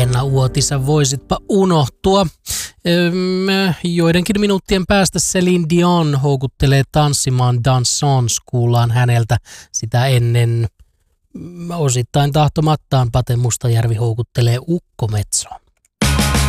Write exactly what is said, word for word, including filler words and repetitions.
Henna Uotisa, voisitpa unohtua. Joidenkin minuuttien päästä Celine Dion houkuttelee tanssimaan Dansons, kuullaan häneltä sitä ennen. Osittain tahtomattaan Pate Mustajärvi houkuttelee Ukkometsoa.